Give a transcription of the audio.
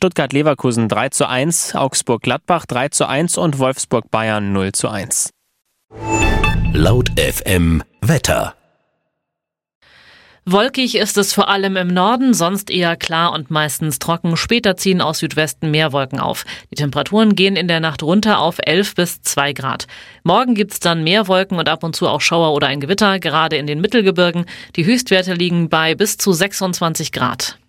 Stuttgart-Leverkusen 3:1, Augsburg-Gladbach 3:1 und Wolfsburg-Bayern 0:1. Laut FM Wetter. Wolkig ist es vor allem im Norden, sonst eher klar und meistens trocken. Später ziehen aus Südwesten mehr Wolken auf. Die Temperaturen gehen in der Nacht runter auf 11 bis 2 Grad. Morgen gibt's dann mehr Wolken und ab und zu auch Schauer oder ein Gewitter, gerade in den Mittelgebirgen. Die Höchstwerte liegen bei bis zu 26 Grad.